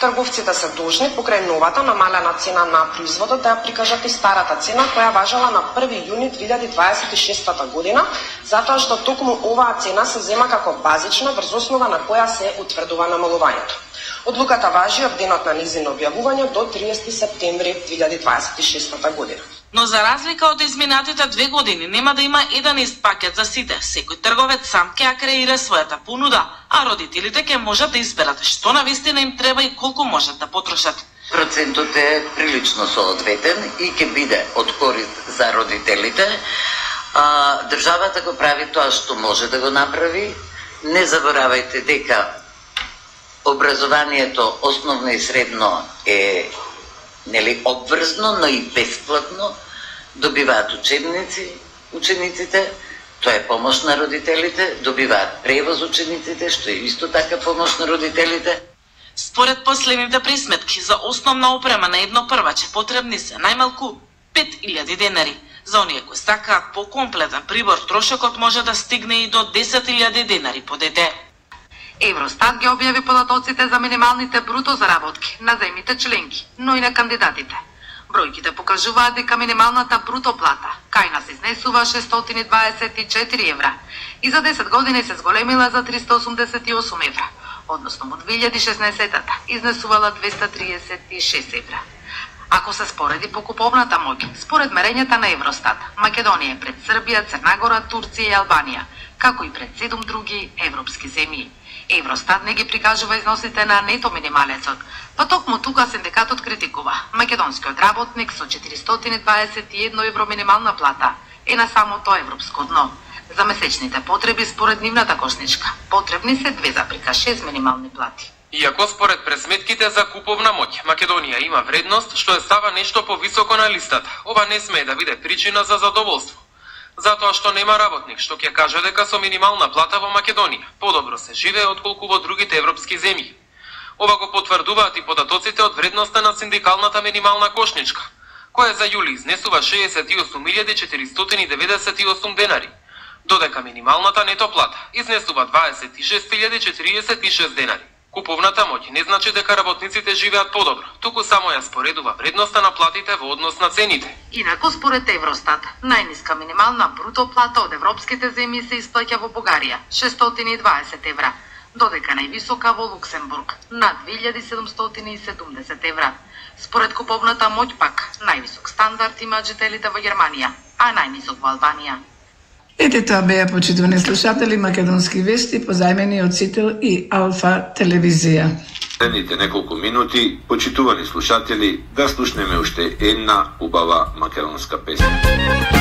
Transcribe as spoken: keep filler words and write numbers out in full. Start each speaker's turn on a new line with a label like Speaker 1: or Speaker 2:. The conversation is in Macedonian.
Speaker 1: Трговците се должни покрај новата намалена цена на производот да ја прикажат и старата цена која важела на први јуни две илјади дваесет и шеста година, затоа што токму оваа цена се зема како базична врз основа на која се утврдува намалувањето. Одлуката важи од денот на нејзино објавување до триесети септември две илјади дваесет и шеста година.
Speaker 2: Но за разлика од изминатите две години нема да има еден ист пакет за сите. Секој трговец сам ќе ја креира својата понуда, а родителите ќе можат да изберат што навистина им треба и колку можат да потрошат.
Speaker 3: Процентот е прилично соодветен и ќе биде од корист за родителите. А, државата го прави тоа што може да го направи. Не заборавајте дека образованието основно и средно е нели обврзно, но и бесплатно. Добиваат учебници учениците, тоа е помош на родителите, добиваат превоз учениците, што е исто така помош на родителите.
Speaker 2: Според последните пресметки за основна опрема на едно прваче потребни се најмалку пет илјади денари. За оние кои сакаат покомплетен прибор, трошокот може да стигне и до десет илјади денари по дете.
Speaker 4: Евростат ги објави податоците за минималните бруто заработки на земјите членки, но и на кандидатите. Бројките покажуваат дека минималната бруто плата кај нас изнесува шестстотини дваесет и четири евра и за десет години се зголемила за триста осумдесет и осум евра, односно во две илјади и шеснаесета изнесувала двеста триесет и шест евра. Ако се спореди покуповната моќ, според мерењата на Евростат, Македонија е пред Србија, Црна Гора, Турција и Албанија, како и пред седум други европски земји. Евростат не ги прикажува износите на нето минималецот, па токму тука синдикатот критикува. Македонскиот работник со четиристотини дваесет и едно евро минимална плата е на самото европско дно. За месечните потреби според нивната кошничка потребни се две запирка шест минимални плати.
Speaker 5: Иако според пресметките за куповна моќ, Македонија има вредност што е става нешто повисоко на листата, ова не смее да биде причина за задоволство. Затоа што нема работник што ќе каже дека со минимална плата во Македонија подобро се живее отколку во другите европски земји. Ова го потврдуваат и податоците од вредноста на синдикалната минимална кошничка, која за јули изнесува шеесет и осум илјади четиристотини деветдесет и осум денари, додека минималната нето плата изнесува дваесет и шест илјади четириесет и шест денари. Куповната моќ не значи дека работниците живеат подобро, туку само ја споредува вредноста на платите во однос на цените.
Speaker 4: Инаку според Евростат, најниска минимална бруто плата од европските земји се исплаќа во Бугарија шестстотини и дваесет евра, додека највисока во Луксембург на две илјади седумстотини и седумдесет евра. Според куповната моќ пак, највисок стандард имаат жителите во Германија, а најнисок во Албанија.
Speaker 6: Ете тоа беа, почитувани слушатели, македонски вести позајмени од Сител и Алфа телевизија.
Speaker 7: Следните неколку минути, почитувани слушатели, да слушнеме уште една убава македонска песна.